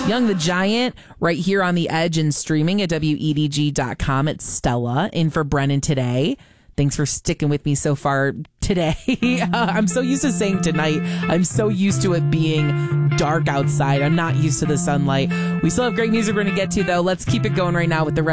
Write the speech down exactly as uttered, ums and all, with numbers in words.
Young the Giant, right here on the Edge and streaming at W E D G dot com. It's Stella in for Brennan today. Thanks for sticking with me so far today. uh, I'm so used to saying tonight. I'm so used to it being dark outside. I'm not used to the sunlight. We still have great music we're going to get to, though. Let's keep it going right now with the